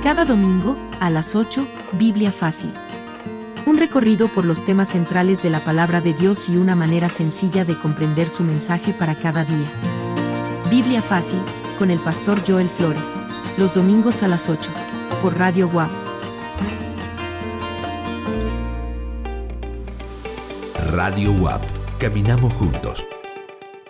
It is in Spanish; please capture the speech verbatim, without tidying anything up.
Cada domingo, a las ocho, Biblia Fácil. Un recorrido por los temas centrales de la palabra de Dios y una manera sencilla de comprender su mensaje para cada día. Biblia Fácil, con el pastor Joel Flores. Los domingos a las ocho, por Radio W A P. Radio W A P. Caminamos juntos.